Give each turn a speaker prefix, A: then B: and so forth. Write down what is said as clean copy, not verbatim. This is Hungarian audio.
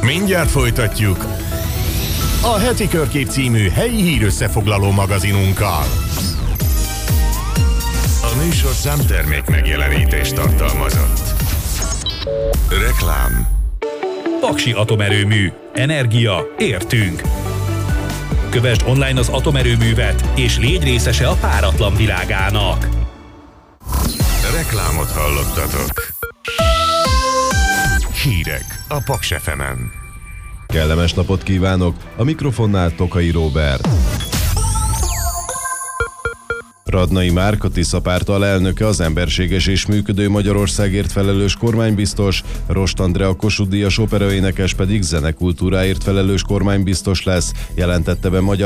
A: Mindjárt folytatjuk a Heti Körkép című helyi hírösszefoglaló magazinunkkal. A műsorszám termék megjelenítést tartalmazott. Reklám.
B: Paksi Atomerőmű. Energia. Értünk. Kövesd online az atomerőművet, és légy részese a páratlan világának.
A: Reklámot hallottatok. Hírek a Paks FM-en.
C: Kellemes napot kívánok, a mikrofonnál Tokai Róbert. Radnai Márka Tisza-párt alelnöke, az emberséges és működő Magyarországért felelős kormánybiztos, Rost Andrea Kossuth-díjas operaénekes pedig zenekultúráért felelős kormánybiztos lesz, jelentette be Magyar